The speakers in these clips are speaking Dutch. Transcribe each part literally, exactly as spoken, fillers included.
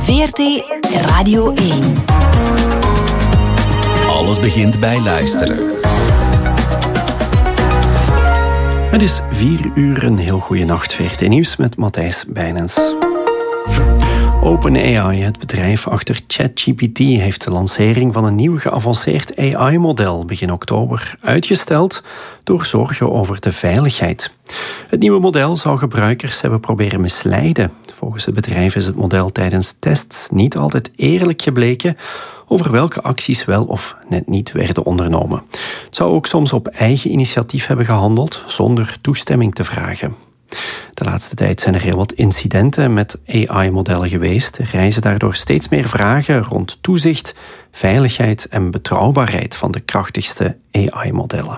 V R T Radio één. Alles begint bij luisteren. Het is vier uur, een heel goede nacht. V R T Nieuws met Matthijs Bijnens. OpenAI, het bedrijf achter ChatGPT, heeft de lancering van een nieuw geavanceerd A I-model begin oktober uitgesteld door zorgen over de veiligheid. Het nieuwe model zou gebruikers hebben proberen misleiden. Volgens het bedrijf is het model tijdens tests niet altijd eerlijk gebleken over welke acties wel of net niet werden ondernomen. Het zou ook soms op eigen initiatief hebben gehandeld, zonder toestemming te vragen. De laatste tijd zijn er heel wat incidenten met A I-modellen geweest. Er rijzen daardoor steeds meer vragen rond toezicht, veiligheid en betrouwbaarheid van de krachtigste A I-modellen.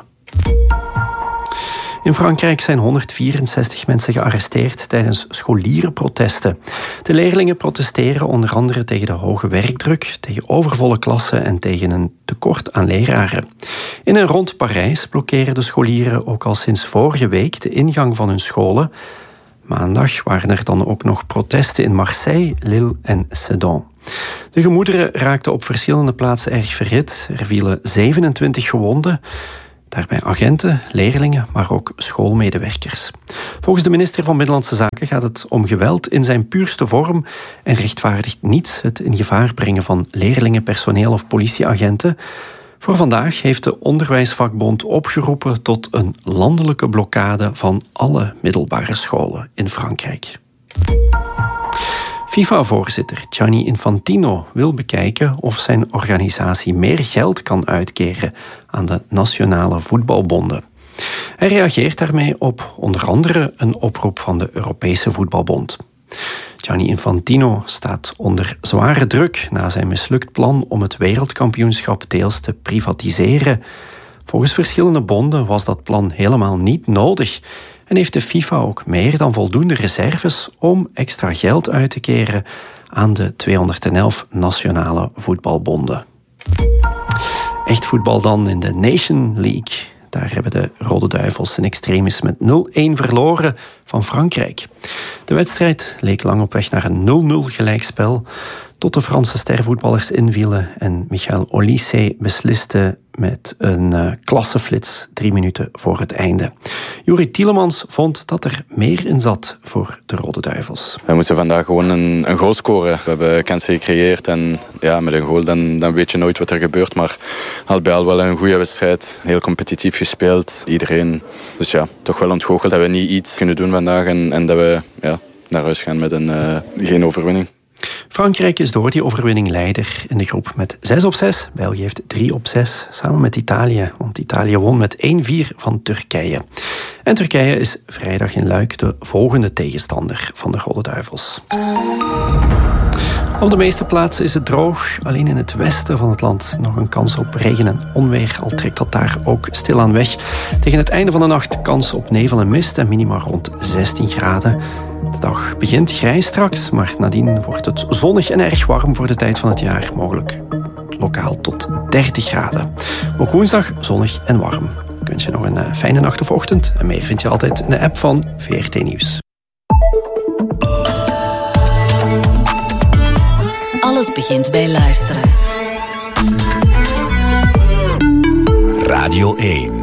In Frankrijk zijn honderdvierenzestig mensen gearresteerd tijdens scholierenprotesten. De leerlingen protesteren onder andere tegen de hoge werkdruk, tegen overvolle klassen en tegen een tekort aan leraren. In en rond Parijs blokkeren de scholieren ook al sinds vorige week de ingang van hun scholen. Maandag waren er dan ook nog protesten in Marseille, Lille en Sedan. De gemoederen raakten op verschillende plaatsen erg verhit. Er vielen zevenentwintig gewonden. Daarbij agenten, leerlingen, maar ook schoolmedewerkers. Volgens de minister van Binnenlandse Zaken gaat het om geweld in zijn puurste vorm en rechtvaardigt niet het in gevaar brengen van leerlingen, personeel of politieagenten. Voor vandaag heeft de Onderwijsvakbond opgeroepen tot een landelijke blokkade van alle middelbare scholen in Frankrijk. FIFA-voorzitter Gianni Infantino wil bekijken of zijn organisatie meer geld kan uitkeren aan de nationale voetbalbonden. Hij reageert daarmee op onder andere een oproep van de Europese Voetbalbond. Gianni Infantino staat onder zware druk na zijn mislukt plan om het wereldkampioenschap deels te privatiseren. Volgens verschillende bonden was dat plan helemaal niet nodig en heeft de FIFA ook meer dan voldoende reserves om extra geld uit te keren aan de tweehonderdelf nationale voetbalbonden. Echt voetbal dan in de Nation League. Daar hebben de Rode Duivels in extremis met nul-een verloren van Frankrijk. De wedstrijd leek lang op weg naar een nul-nul gelijkspel, tot de Franse stervoetballers invielen en Michael Olise besliste met een uh, klasseflits drie minuten voor het einde. Juri Tielemans vond dat er meer in zat voor de Rode Duivels. We moesten vandaag gewoon een, een goal scoren. We hebben kansen gecreëerd en ja, met een goal dan, dan weet je nooit wat er gebeurt. Maar al bij al wel een goede wedstrijd. Heel competitief gespeeld. Iedereen. Dus ja, toch wel ontgoocheld dat we niet iets kunnen doen vandaag en, en dat we ja, naar huis gaan met een, uh, geen overwinning. Frankrijk is door die overwinning leider in de groep met zes op zes. België heeft drie op zes, samen met Italië. Want Italië won met één-vier van Turkije. En Turkije is vrijdag in Luik de volgende tegenstander van de Rode Duivels. Op de meeste plaatsen is het droog. Alleen in het westen van het land nog een kans op regen en onweer. Al trekt dat daar ook stilaan weg. Tegen het einde van de nacht kans op nevel en mist en minima rond zestien graden. De dag begint grijs straks, maar nadien wordt het zonnig en erg warm voor de tijd van het jaar. Mogelijk lokaal tot dertig graden. Ook woensdag zonnig en warm. Ik wens je nog een fijne nacht of ochtend. En meer vind je altijd in de app van V R T Nieuws. Alles begint bij luisteren. Radio één.